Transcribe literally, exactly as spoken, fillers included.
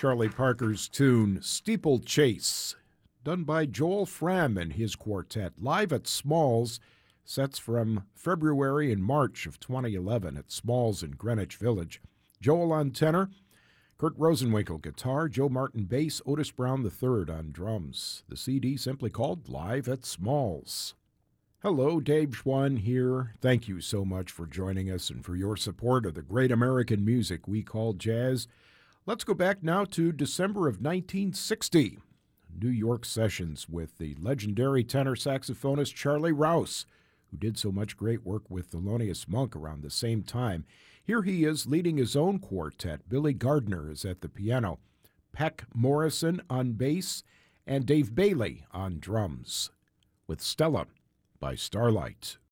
Charlie Parker's tune, Steeplechase, done by Joel Fram and his quartet, live at Smalls. Sets from February and March of twenty eleven at Smalls in Greenwich Village. Joel on tenor, Kurt Rosenwinkel guitar, Joe Martin bass, Otis Brown the third on drums. The C D simply called Live at Smalls. Hello, Dave Schwann here. Thank you so much for joining us and for your support of the great American music we call jazz. Let's go back now to December of nineteen sixty. New York sessions with the legendary tenor saxophonist Charlie Rouse, who did so much great work with Thelonious Monk around the same time. Here he is leading his own quartet. Billy Gardner is at the piano, Peck Morrison on bass, and Dave Bailey on drums, with Stella by Starlight.